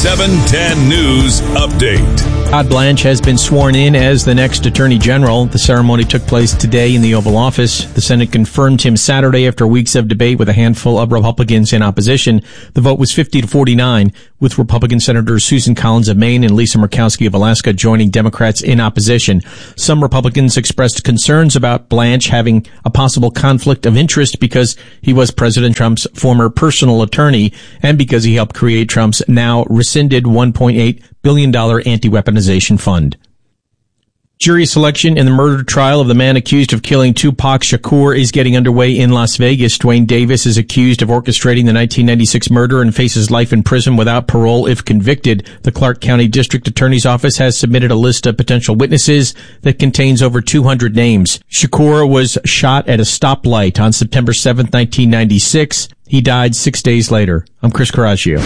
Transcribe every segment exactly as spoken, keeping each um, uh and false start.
seven ten News Update. Todd Blanche has been sworn in as the next Attorney General. The ceremony took place today in the Oval Office. The Senate confirmed him Saturday after weeks of debate with a handful of Republicans in opposition. The vote was fifty to forty-nine, with Republican Senators Susan Collins of Maine and Lisa Murkowski of Alaska joining Democrats in opposition. Some Republicans expressed concerns about Blanche having a possible conflict of interest because he was President Trump's former personal attorney and because he helped create Trump's now rescinded one point eight billion dollars anti-weaponization fund. Jury selection in the murder trial of the man accused of killing Tupac Shakur is getting underway in Las Vegas. Dwayne Davis is accused of orchestrating the nineteen ninety-six murder and faces life in prison without parole if convicted. The Clark County District Attorney's Office has submitted a list of potential witnesses that contains over two hundred names. Shakur was shot at a stoplight on September seventh, nineteen ninety-six. He died six days later. I'm Chris Coraggio.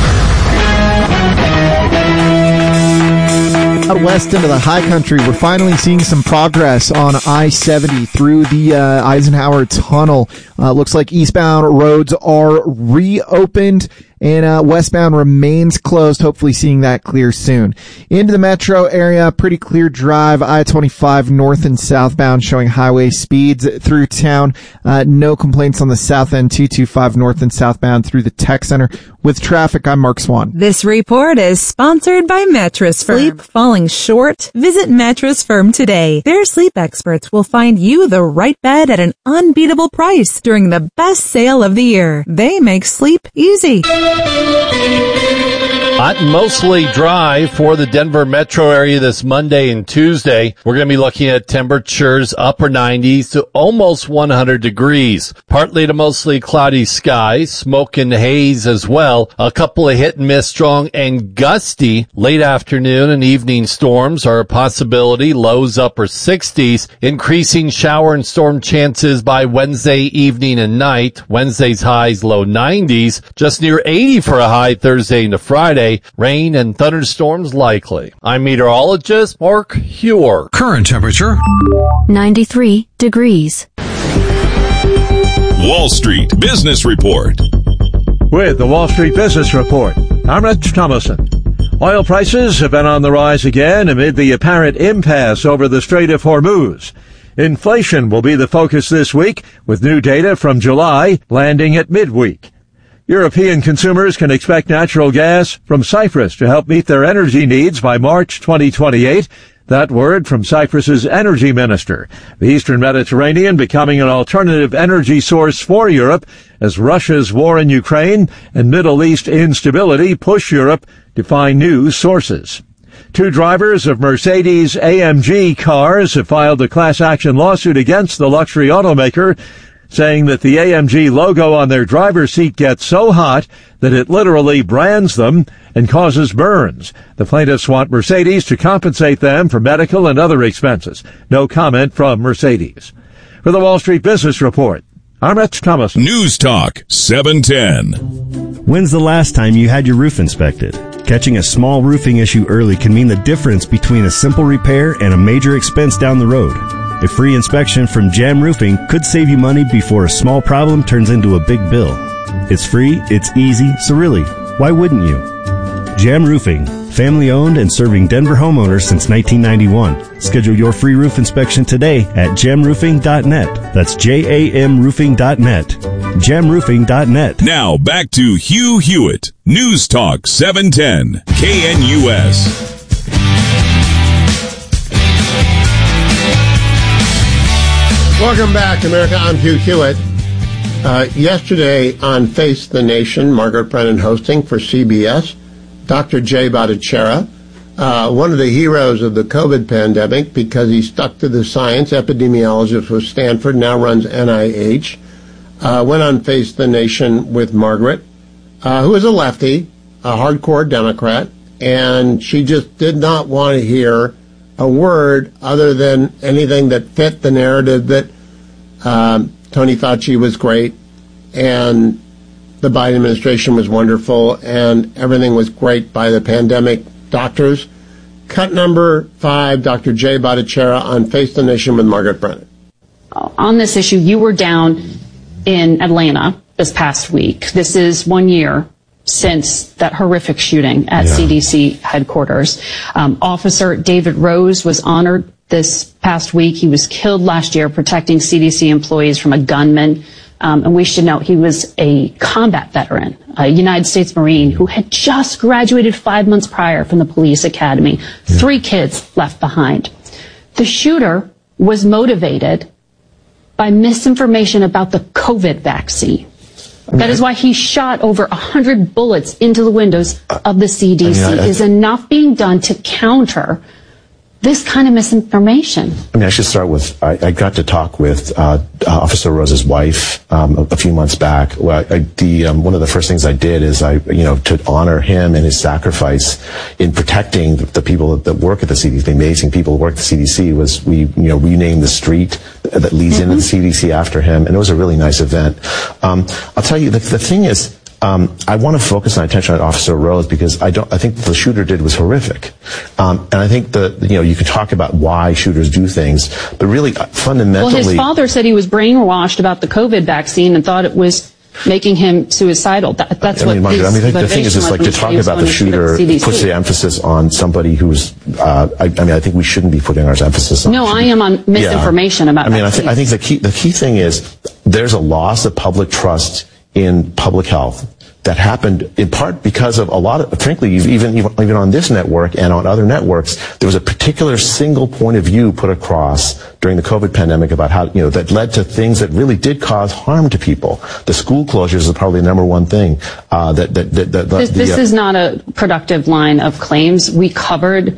Out west into the high country, we're finally seeing some progress on I seventy through the uh, Eisenhower Tunnel. Uh, looks like eastbound roads are reopened and uh, westbound remains closed. Hopefully seeing that clear soon. Into the metro area, pretty clear drive. I twenty-five north and southbound showing highway speeds through town. Uh, no complaints on the south end, two twenty-five north and southbound through the tech center. With traffic, I'm Mark Swan. This report is sponsored by Mattress Firm. Sleep falling short? Visit Mattress Firm today. Their sleep experts will find you the right bed at an unbeatable price during the best sale of the year. They make sleep easy. Hot and mostly dry for the Denver metro area this Monday and Tuesday. We're going to be looking at temperatures upper nineties to almost one hundred degrees. Partly to mostly cloudy skies, smoke and haze as well. A couple of hit and miss, strong and gusty late afternoon and evening storms are a possibility. Lows upper sixties. Increasing shower and storm chances by Wednesday evening and night. Wednesday's highs low nineties. Just near eighty for a high Thursday into Friday. Rain and thunderstorms likely. I'm meteorologist Mark Hewer. Current temperature ninety-three degrees. Wall Street Business Report. With the Wall Street Business Report, I'm Rich Thomason. Oil prices have been on the rise again amid the apparent impasse over the Strait of Hormuz. Inflation will be the focus this week, with new data from July landing at midweek. European consumers can expect natural gas from Cyprus to help meet their energy needs by March twenty twenty-eight. That word from Cyprus's energy minister. The Eastern Mediterranean becoming an alternative energy source for Europe as Russia's war in Ukraine and Middle East instability push Europe to find new sources. Two drivers of Mercedes A M G cars have filed a class action lawsuit against the luxury automaker, saying that the A M G logo on their driver's seat gets so hot that it literally brands them and causes burns. The plaintiffs want Mercedes to compensate them for medical and other expenses. No comment from Mercedes. For the Wall Street Business Report, I'm Rich Thomas. News Talk seven ten. When's the last time you had your roof inspected? Catching a small roofing issue early can mean the difference between a simple repair and a major expense down the road. A free inspection from Jam Roofing could save you money before a small problem turns into a big bill. It's free, it's easy, so really, why wouldn't you? Jam Roofing, family owned and serving Denver homeowners since nineteen ninety-one. Schedule your free roof inspection today at jam roofing dot net. That's J A M roofing dot net. jam roofing dot net. Now back to Hugh Hewitt. News Talk seven ten. K N U S. Welcome back, America. I'm Hugh Hewitt. Uh, yesterday on Face the Nation, Margaret Brennan hosting for C B S, Doctor Jay Bhattacharya, uh, one of the heroes of the COVID pandemic because he stuck to the science, epidemiologist with Stanford, now runs N I H, uh, went on Face the Nation with Margaret, uh, who is a lefty, a hardcore Democrat, and she just did not want to hear a word other than anything that fit the narrative that um, Tony Fauci was great and the Biden administration was wonderful and everything was great by the pandemic doctors. Cut number five, Doctor Jay Bhattacharya on Face the Nation with Margaret Brennan. On this issue, you were down in Atlanta this past week. This is one year since that horrific shooting at Yeah. C D C headquarters. Um, Officer David Rose was honored this past week. He was killed last year protecting C D C employees from a gunman. Um, and we should note he was a combat veteran, a United States Marine who had just graduated five months prior from the police academy. Yeah. Three kids left behind. The shooter was motivated by misinformation about the COVID vaccine. I mean, that is why he shot over one hundred bullets into the windows of the C D C. I mean, I, I, Is enough being done to counter this kind of misinformation? I mean, I should start with, I, I got to talk with uh, Officer Rose's wife um, a, a few months back. Well, I, the, um, one of the first things I did is I, you know, to honor him and his sacrifice in protecting the, the people that, that work at the C D C, the amazing people who work at the C D C, was we, you know, renamed the street that leads mm-hmm. into the C D C after him, and it was a really nice event. Um, I'll tell you, the, the thing is, Um, I want to focus my attention on Officer Rose because I don't. I think the shooter did was horrific, um, and I think the you know you can talk about why shooters do things, but really uh, fundamentally. Well, his father said he was brainwashed about the COVID vaccine and thought it was making him suicidal. That, that's I mean, what. Margaret, I mean, the, the thing is, it's like to talk about the shooter puts the emphasis on somebody who's. Uh, I, I mean, I think we shouldn't be putting our emphasis on. No, I am on misinformation yeah. about. I mean, vaccines. I think I think the key the key thing is there's a loss of public trust in public health that happened in part because of a lot of, frankly, even even on this network and on other networks, there was a particular single point of view put across during the COVID pandemic about how, you know, that led to things that really did cause harm to people. The school closures is probably the number one thing uh, that, that, that, that this, the, this uh, is not a productive line of claims. We covered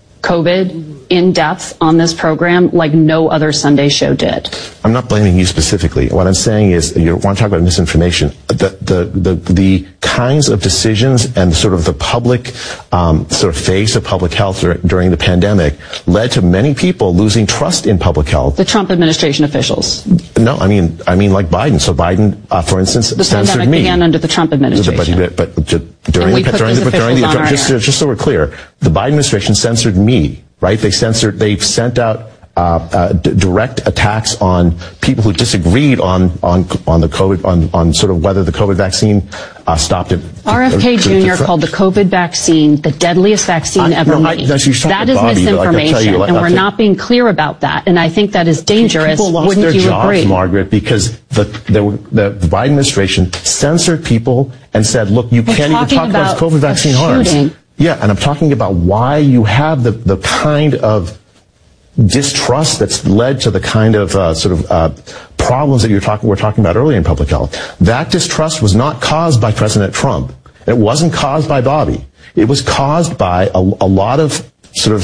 COVID in depth on this program like no other Sunday show did. I'm not blaming you specifically. What I'm saying is, you want to talk about misinformation. The the the, the kinds of decisions and sort of the public um, sort of face of public health dur- during the pandemic led to many people losing trust in public health. The Trump administration officials. No, I mean I mean like Biden. So Biden, uh, for instance, the censored pandemic me. began under the Trump administration. But, but, but during the during the during the just, just so we're clear, the Biden administration censored me. Right? They censored, they sent out uh, uh, d- direct attacks on people who disagreed on, on, on the COVID, on, on sort of whether the COVID vaccine uh, stopped it. R F K Junior called the COVID vaccine the deadliest vaccine I, ever no, I, made. no, that is Bobby, misinformation, you, like, and we're you, not being clear about that. And I think that is dangerous. People lost Wouldn't their you jobs, agree? Margaret, because the, the, the, the Biden administration censored people and said, look, you we're can't even talk about, about COVID vaccine harms. Yeah, and I'm talking about why you have the, the kind of distrust that's led to the kind of uh, sort of uh, problems that you're talking we're talking about earlier in public health. That distrust was not caused by President Trump. It wasn't caused by Bobby. It was caused by a, a lot of sort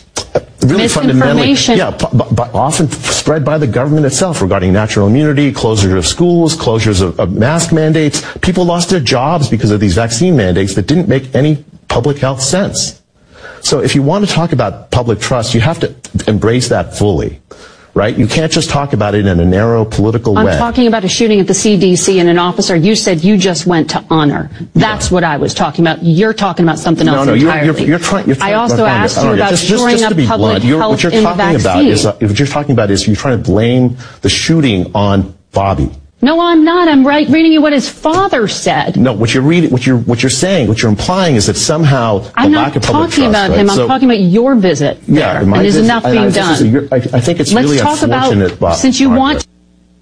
of really fundamentally, yeah, b- b- often spread by the government itself regarding natural immunity, closure of schools, closures of, of mask mandates. People lost their jobs because of these vaccine mandates that didn't make any public health sense. So if you want to talk about public trust, you have to embrace that fully, right? You can't just talk about it in a narrow political I'm way. I'm talking about a shooting at the C D C and an officer. You said you just went to honor. That's yeah. what I was talking about. You're talking about something else no, no, entirely. You're, you're, you're trying, you're trying, I also asked you about just, shoring just, just up to be public blunt, you're, health what you're in talking the vaccine. About is, uh, what you're talking about is you're trying to blame the shooting on Bobby. No, I'm not. I'm right, reading you what his father said. No, what you're reading, what you're, what you're saying, what you're implying is that somehow the I'm lack of public trust. I'm not talking about right? him. I'm so, talking about your visit there. Yeah, and my is visit, enough being I, I, done? A, I, I think it's Let's really talk unfortunate. About, Bob, since you Margaret. want.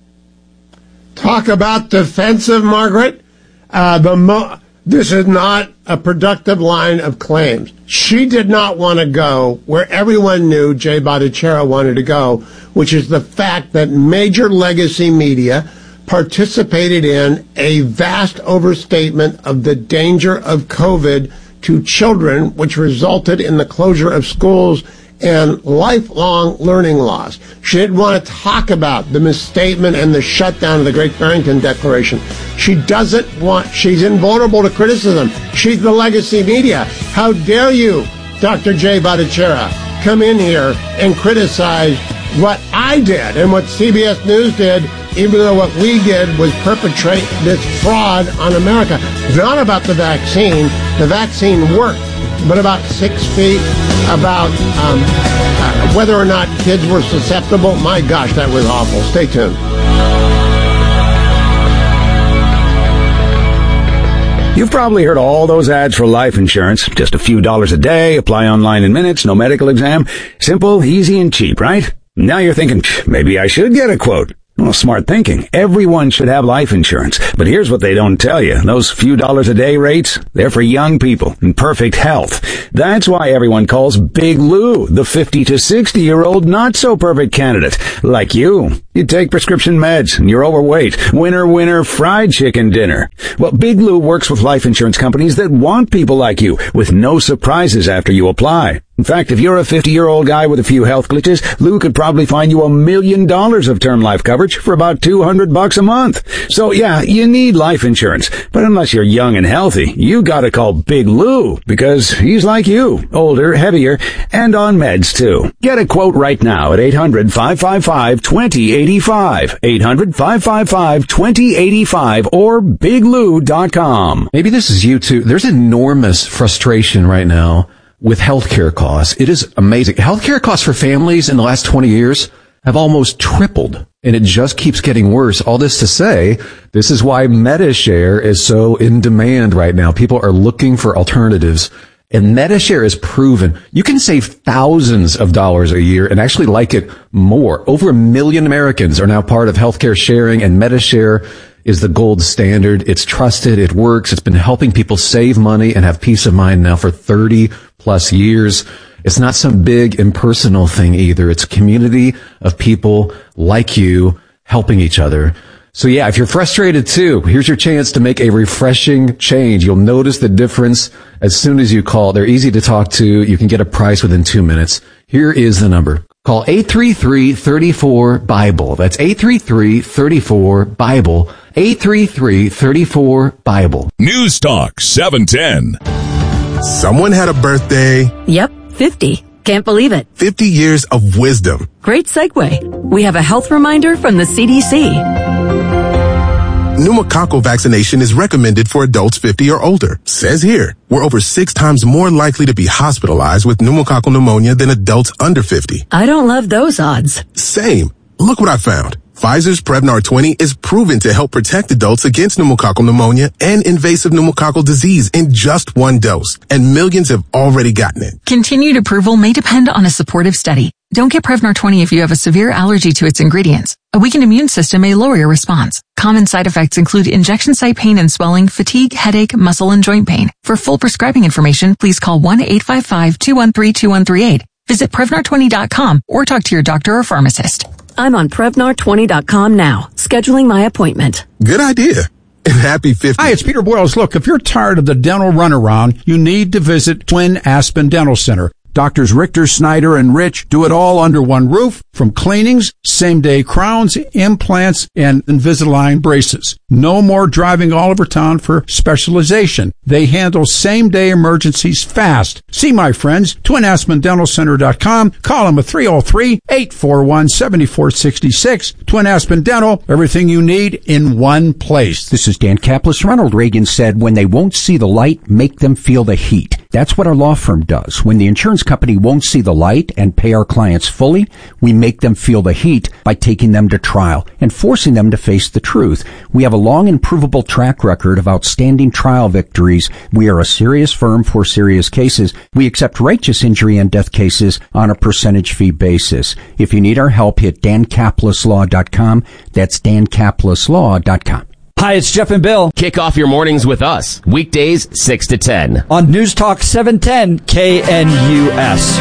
Talk about defensive, Margaret. Uh, the mo- this is not a productive line of claims. She did not want to go where everyone knew Jay Bhattacharya wanted to go, which is the fact that major legacy media participated in a vast overstatement of the danger of COVID to children, which resulted in the closure of schools and lifelong learning loss. She didn't want to talk about the misstatement and the shutdown of the Great Barrington Declaration. She doesn't want, she's invulnerable to criticism. She's the legacy media. How dare you, Doctor Jay Bhattacharya, come in here and criticize what I did and what C B S News did, even though what we did was perpetrate this fraud on America. It's not about the vaccine. The vaccine worked, but about six feet, about um, uh, whether or not kids were susceptible. My gosh, that was awful. Stay tuned. You've probably heard all those ads for life insurance. Just a few dollars a day, apply online in minutes, no medical exam. Simple, easy, and cheap, right? Now you're thinking, maybe I should get a quote. Well, smart thinking. Everyone should have life insurance. But here's what they don't tell you. Those few dollars a day rates, they're for young people in perfect health. That's why everyone calls Big Lou the fifty to sixty year old not so perfect candidate. Like you. You take prescription meds and you're overweight. Winner, winner, fried chicken dinner. Well, Big Lou works with life insurance companies that want people like you with no surprises after you apply. In fact, if you're a fifty-year-old guy with a few health glitches, Lou could probably find you a million dollars of term life coverage for about two hundred bucks a month. So yeah, you need life insurance. But unless you're young and healthy, you gotta call Big Lou because he's like you, older, heavier, and on meds too. Get a quote right now at eight hundred, five five five, two zero eight five. eight hundred, five five five, two zero eight five or big lou dot com. Maybe this is you too. There's enormous frustration right now with healthcare costs. It is amazing. Healthcare costs for families in the last twenty years have almost tripled, and it just keeps getting worse. All this to say, this is why MediShare is so in demand right now. People are looking for alternatives, and MediShare is proven you can save thousands of dollars a year and actually like it more. Over a million Americans are now part of healthcare sharing, and MediShare is the gold standard. It's trusted. It works. It's been helping people save money and have peace of mind now for thirty plus years. It's not some big impersonal thing either. It's a community of people like you helping each other. So yeah, if you're frustrated too, here's your chance to make a refreshing change. You'll notice the difference as soon as you call. They're easy to talk to. You can get a price within two minutes. Here is the number. Call eight three three, three four, BIBLE. That's eight three three, three four, BIBLE. eight three three, three four, BIBLE. News Talk seven ten. Someone had a birthday. Yep, fifty. Can't believe it. fifty years of wisdom. Great segue. We have a health reminder from the C D C. Pneumococcal vaccination is recommended for adults fifty or older. Says here, we're over six times more likely to be hospitalized with pneumococcal pneumonia than adults under fifty. I don't love those odds. Same. Look what I found. Pfizer's Prevnar twenty is proven to help protect adults against pneumococcal pneumonia and invasive pneumococcal disease in just one dose, and millions have already gotten it. Continued approval may depend on a supportive study. Don't get Prevnar twenty if you have a severe allergy to its ingredients. A weakened immune system may lower your response. Common side effects include injection site pain and swelling, fatigue, headache, muscle, and joint pain. For full prescribing information, please call one eight five five, two one three, two one three eight. Visit Prevnar twenty dot com or talk to your doctor or pharmacist. I'm on Prevnar twenty dot com now, scheduling my appointment. Good idea. And happy fifty. Hi, it's Peter Boyles. Look, if you're tired of the dental runaround, you need to visit Twin Aspen Dental Center. Doctors Richter, Snyder, and Rich do it all under one roof, from cleanings, same-day crowns, implants, and Invisalign braces. No more driving all over town for specialization. They handle same-day emergencies fast. See my friends, twin aspen dental center dot com. Call them at three oh three, eight four one, seven four six six. Twin Aspen Dental, everything you need in one place. This is Dan Kaplan. Ronald Reagan said, when they won't see the light, make them feel the heat. That's what our law firm does. When the insurance company won't see the light and pay our clients fully, we make them feel the heat by taking them to trial and forcing them to face the truth. We have a long and provable track record of outstanding trial victories. We are a serious firm for serious cases. We accept righteous injury and death cases on a percentage fee basis. If you need our help, hit dan kaplan law dot com. That's dan kaplan law dot com. Hi, it's Jeff and Bill. Kick off your mornings with us. Weekdays, six to ten. On News Talk seven ten K N U S.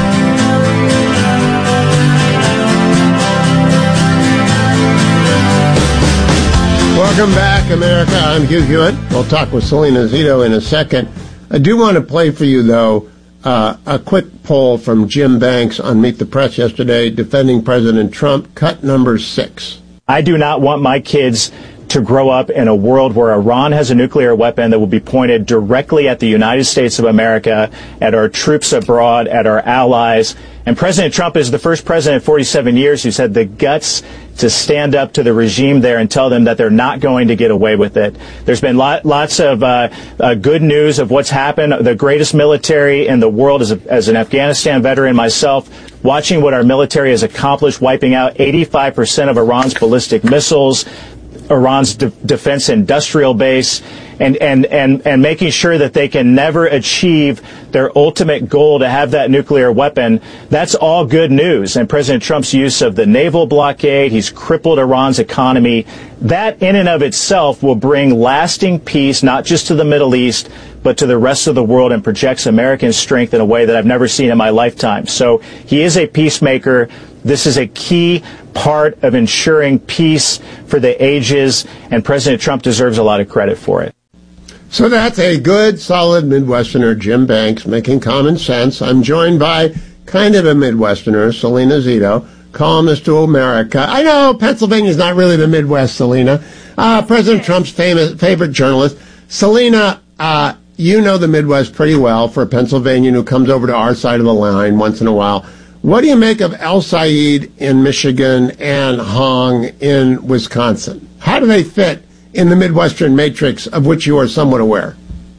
Welcome back, America. I'm Hugh Hewitt. We'll talk with Selena Zito in a second. I do want to play for you, though, uh, a quick poll from Jim Banks on Meet the Press yesterday, defending President Trump, cut number six. I do not want my kids to grow up in a world where Iran has a nuclear weapon that will be pointed directly at the United States of America, at our troops abroad, at our allies. And President Trump is the first president in forty-seven years who's had the guts to stand up to the regime there and tell them that they're not going to get away with it. There's been lot, lots of uh, uh, good news of what's happened. The greatest military in the world, as, a, as an Afghanistan veteran myself, watching what our military has accomplished, wiping out eighty-five percent of Iran's ballistic missiles, Iran's de- defense industrial base, and, and, and, and making sure that they can never achieve their ultimate goal to have that nuclear weapon, that's all good news. And President Trump's use of the naval blockade, he's crippled Iran's economy. That in and of itself will bring lasting peace, not just to the Middle East, but to the rest of the world, and projects American strength in a way that I've never seen in my lifetime. So he is a peacemaker. This is a key part of ensuring peace for the ages, and President Trump deserves a lot of credit for it. So that's a good, solid Midwesterner, Jim Banks, making common sense. I'm joined by kind of a Midwesterner, Selena Zito, columnist to America. I know Pennsylvania's not really the Midwest, Selena. Uh, President Trump's famous favorite journalist. Selena, uh, you know the Midwest pretty well for a Pennsylvanian who comes over to our side of the line once in a while. What do you make of El Sayed in Michigan and Hong in Wisconsin? How do they fit in the Midwestern matrix of which you are somewhat aware?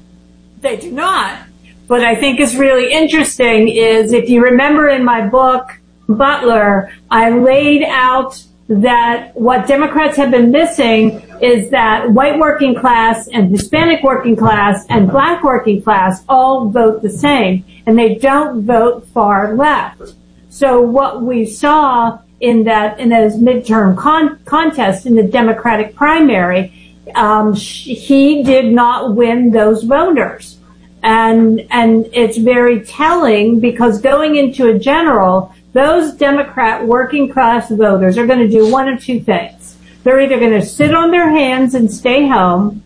They do not. What I think is really interesting is, if you remember in my book, Butler, I laid out that what Democrats have been missing is that white working class and Hispanic working class and black working class all vote the same, and they don't vote far left. So what we saw in that, in those midterm con- contests in the Democratic primary, um, sh- he did not win those voters. And, and it's very telling, because going into a general, those Democrat working class voters are going to do one of two things. They're either going to sit on their hands and stay home,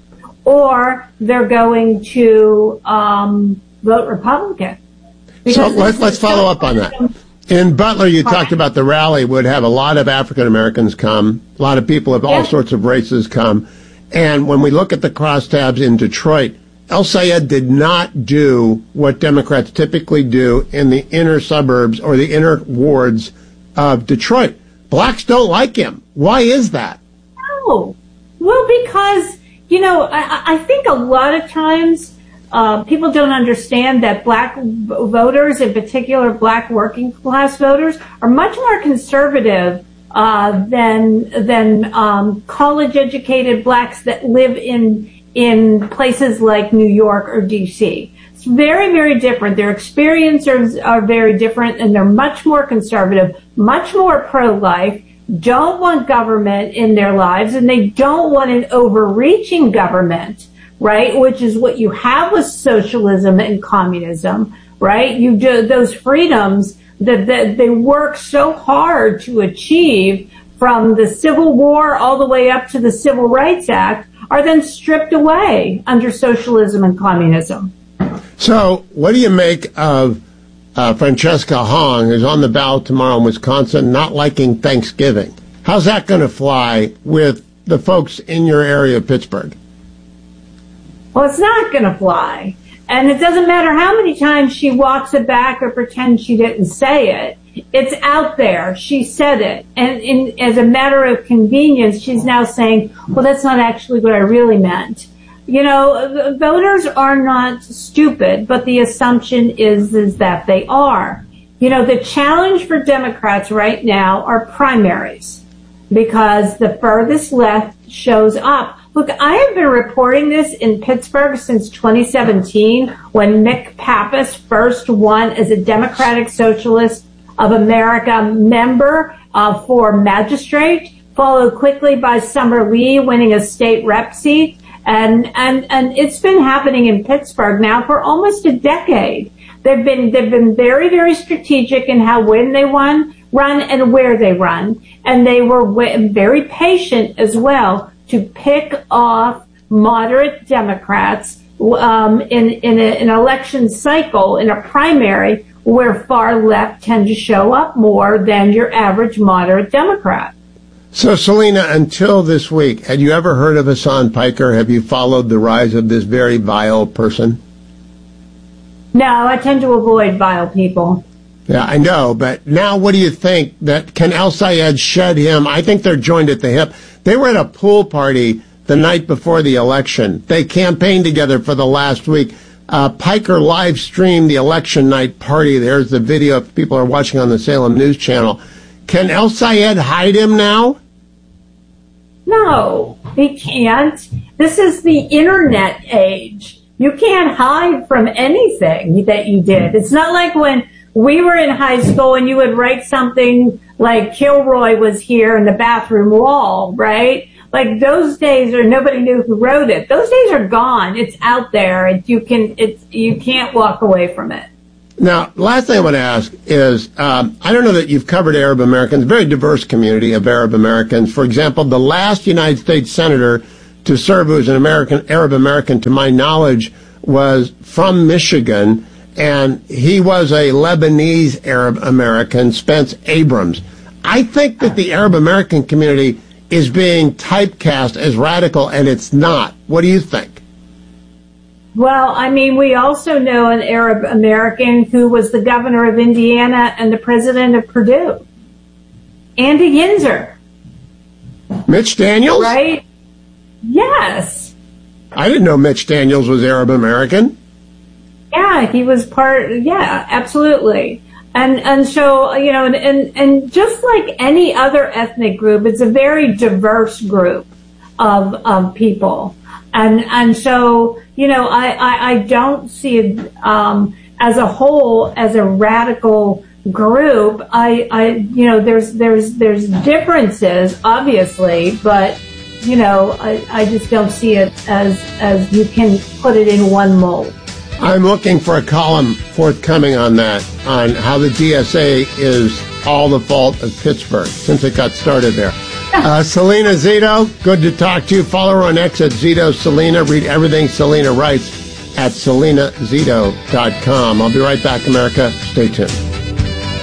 or they're going to um, vote Republican. So let's, let's follow up on that. In Butler, you talked about the rally would have a lot of African Americans come, a lot of people of all sorts of races come. And when we look at the crosstabs in Detroit, El Sayed did not do what Democrats typically do in the inner suburbs or the inner wards of Detroit. Blacks don't like him. Why is that? Oh, well, because, you know, I, I think a lot of times uh, people don't understand that black voters, in particular black working class voters, are much more conservative uh, than than um, college-educated blacks that live in in places like New York or D C. It's very, very different. Their experiences are very different, and they're much more conservative, much more pro-life, don't want government in their lives, and they don't want an overreaching government, right? Which is what you have with socialism and communism, right? You do those freedoms that, that they work so hard to achieve, from the Civil War all the way up to the Civil Rights Act, are then stripped away under socialism and communism. So what do you make of uh, Francesca Hong, who's on the ballot tomorrow in Wisconsin, not liking Thanksgiving? How's that going to fly with the folks in your area of Pittsburgh? Well, it's not going to fly. And it doesn't matter how many times she walks it back or pretends she didn't say it. It's out there. She said it. And in, as a matter of convenience, she's now saying, well, that's not actually what I really meant. You know, voters are not stupid, but the assumption is, is that they are. You know, the challenge for Democrats right now are primaries, because the furthest left shows up. Look, I have been reporting this in Pittsburgh since twenty seventeen, when Mick Pappas first won as a Democratic Socialist of America member uh, for magistrate, followed quickly by Summer Lee winning a state rep seat. And, and, and it's been happening in Pittsburgh now for almost a decade. They've been, they've been very, very strategic in how, when they won, run and where they run. And they were w- very patient as well to pick off moderate Democrats, um, in, in a, an election cycle, in a primary, where far left tend to show up more than your average moderate Democrat. So, Selena, until this week, had you ever heard of Hassan Piker? Have you followed the rise of this very vile person? No, I tend to avoid vile people. Yeah, I know, but now what do you think? That can El Sayed shed him? I think they're joined at the hip. They were at a pool party the night before the election. They campaigned together for the last week. Uh, Piker live streamed the election night party. There's the video if people are watching on the Salem News Channel. Can El Sayed hide him now? No, No, he can't. This is the internet age. You can't hide from anything that you did. It's not like when we were in high school and you would write something like Kilroy was here in the bathroom wall, right? Like those days, or nobody knew who wrote it. Those days are gone. It's out there, and you can. It's you can't walk away from it. Now, last thing I want to ask is, um, I don't know that you've covered Arab Americans, a very diverse community of Arab Americans. For example, the last United States senator to serve who was an American, Arab American, to my knowledge, was from Michigan, and he was a Lebanese Arab American, Spence Abrams. I think that the Arab American community is being typecast as radical, and it's not. What do you think? Well, I mean, we also know an Arab American who was the governor of Indiana and the president of Purdue, Andy Yinzer. Mitch Daniels? Right? Yes. I didn't know Mitch Daniels was Arab American. Yeah, he was part, yeah, absolutely. And and so, you know, and, and, and just like any other ethnic group, it's a very diverse group of of people. And and so, you know, I, I, I don't see it um, as a whole, as a radical group. I, I you know, there's there's there's differences, obviously, but, you know, I, I just don't see it as as you can put it in one mold. I'm looking for a column forthcoming on that, on how the D S A is all the fault of Pittsburgh, since it got started there. Uh, Selena Zito, good to talk to you. Follow her on X at Zito Selena. Read everything Selena writes at selena zito dot com. I'll be right back, America. Stay tuned.